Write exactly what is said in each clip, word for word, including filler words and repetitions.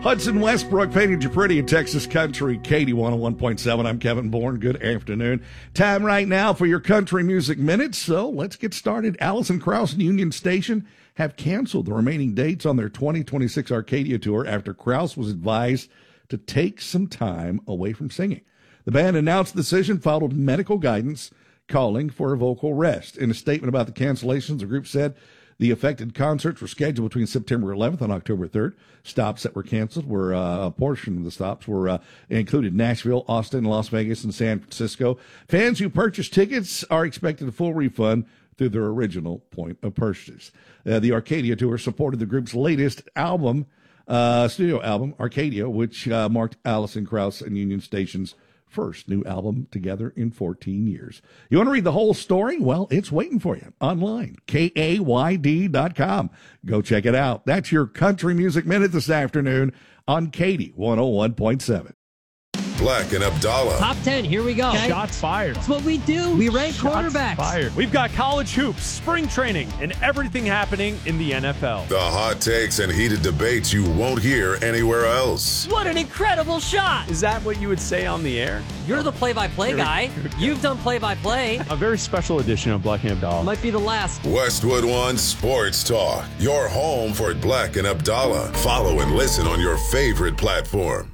Hudson Westbrook painted you pretty in Texas country. Katie one oh one point seven. I'm Kevin Bourne. Good afternoon. Time right now for your country music minutes. So let's get started. Alison Krauss and Union Station have canceled the remaining dates on their twenty twenty-six Arcadia tour after Krauss was advised to take some time away from singing. The band announced the decision followed medical guidance calling for a vocal rest. In a statement about the cancellations, the group said the affected concerts were scheduled between September eleventh and October third. Stops that were canceled were uh, a portion of the stops were uh, included Nashville, Austin, Las Vegas, and San Francisco. Fans who purchased tickets are expected a full refund through their original point of purchase. Uh, the Arcadia tour supported the group's latest album, uh, studio album, Arcadia, which uh, marked Alison Krauss and Union Station's first new album together in fourteen years. You want to read the whole story? Well, it's waiting for you online, K A Y D dot com. Go check it out. That's your Country Music Minute this afternoon on Katie one oh one point seven. Black and Abdallah. Top ten, here we go. Okay. Shots fired. That's what we do. We rank Shots quarterbacks. Fired. We've got college hoops, spring training, and everything happening in the N F L. The hot takes and heated debates you won't hear anywhere else. What an incredible shot. Is that what you would say on the air? You're the play-by-play guy. You've done play-by-play. A very special edition of Black and Abdallah. Might be the last. Westwood One Sports Talk. Your home for Black and Abdallah. Follow and listen on your favorite platform.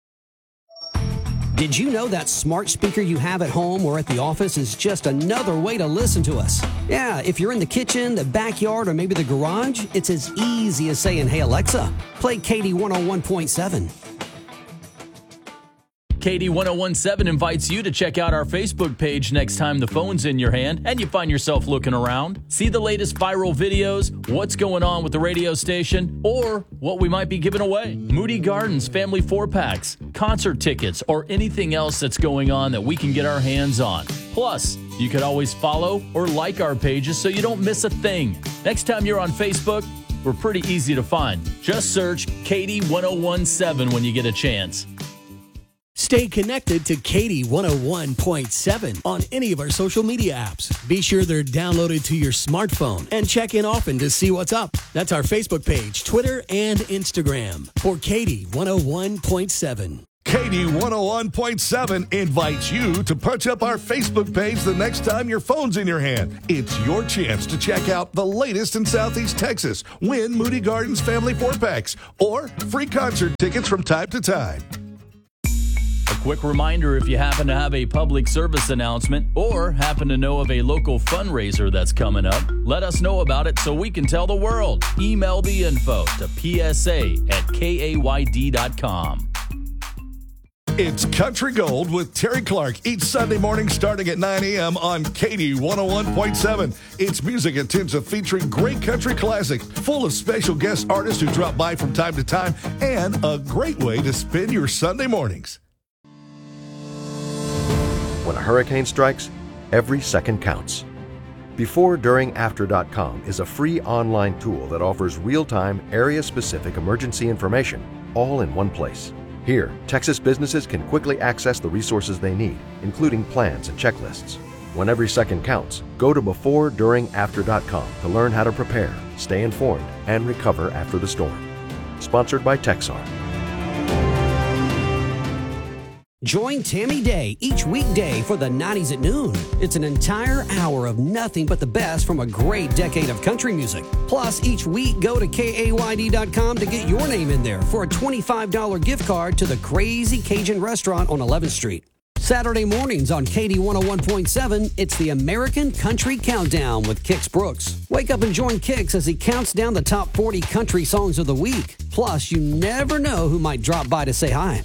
Did you know that smart speaker you have at home or at the office is just another way to listen to us? Yeah, if you're in the kitchen, the backyard, or maybe the garage, it's as easy as saying, "Hey Alexa, play Katie one oh one point seven. Katie one oh one point seven invites you to check out our Facebook page next time the phone's in your hand and you find yourself looking around. See the latest viral videos, what's going on with the radio station, or what we might be giving away. Moody Gardens family four-packs, concert tickets, or anything else that's going on that we can get our hands on. Plus, you could always follow or like our pages so you don't miss a thing. Next time you're on Facebook, we're pretty easy to find. Just search Katie one oh one point seven when you get a chance. Stay connected to Katie one oh one point seven on any of our social media apps. Be sure they're downloaded to your smartphone and check in often to see what's up. That's our Facebook page, Twitter, and Instagram for Katie one oh one point seven. Katie one oh one point seven invites you to punch up our Facebook page the next time your phone's in your hand. It's your chance to check out the latest in Southeast Texas, win Moody Gardens family four-packs, or free concert tickets from time to time. Quick reminder, if you happen to have a public service announcement or happen to know of a local fundraiser that's coming up, let us know about it so we can tell the world. Email the info to P S A at K A Y D dot com. It's Country Gold with Terry Clark each Sunday morning starting at nine a.m. on Katie one oh one point seven. It's music intensive featuring great country classics, full of special guest artists who drop by from time to time, and a great way to spend your Sunday mornings. When a hurricane strikes, every second counts. Before During After dot com is a free online tool that offers real-time, area-specific emergency information all in one place. Here, Texas businesses can quickly access the resources they need, including plans and checklists. When every second counts, go to Before During After dot com to learn how to prepare, stay informed, and recover after the storm. Sponsored by Texar. Join Tammy Day each weekday for the nineties at noon. It's an entire hour of nothing but the best from a great decade of country music. Plus, each week, go to K A Y D dot com to get your name in there for a twenty-five dollars gift card to the Crazy Cajun Restaurant on eleventh street. Saturday mornings on Katie one oh one point seven, it's the American Country Countdown with Kix Brooks. Wake up and join Kix as he counts down the top forty country songs of the week. Plus, you never know who might drop by to say hi.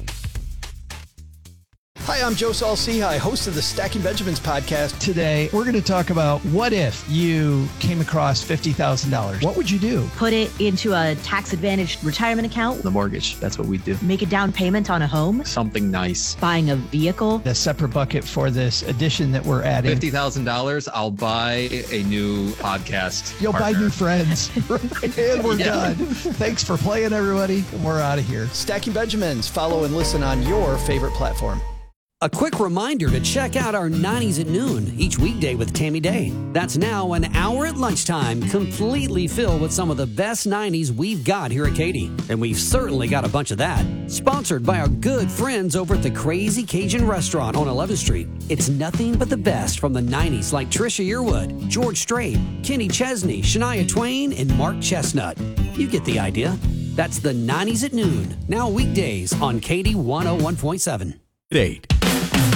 Hi, I'm Joe Saul-Sehy, host of the Stacking Benjamins podcast. Today, we're going to talk about what if you came across fifty thousand dollars. What would you do? Put it into a tax-advantaged retirement account. The mortgage, that's what we do. Make a down payment on a home. Something nice. Buying a vehicle. A separate bucket for this addition that we're adding. fifty thousand dollars, I'll buy a new podcast You'll partner. buy new friends. And we're yeah. done. Thanks for playing, everybody. We're out of here. Stacking Benjamins. Follow and listen on your favorite platform. A quick reminder to check out our nineties at noon each weekday with Tammy Day. That's now an hour at lunchtime, completely filled with some of the best nineties we've got here at Katy. And we've certainly got a bunch of that. Sponsored by our good friends over at the Crazy Cajun Restaurant on eleventh Street. It's nothing but the best from the nineties like Trisha Yearwood, George Strait, Kenny Chesney, Shania Twain, and Mark Chestnut. You get the idea. That's the nineties at noon, now weekdays on Katy one oh one point seven. eight.